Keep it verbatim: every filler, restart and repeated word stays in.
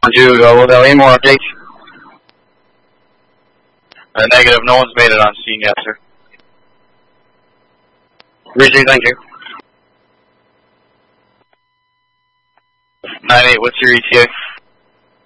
Jude, uh, will there any more updates? Uh, negative, no one's made it on scene yet, sir. Receive, thank you. nine eight, what's your E T A?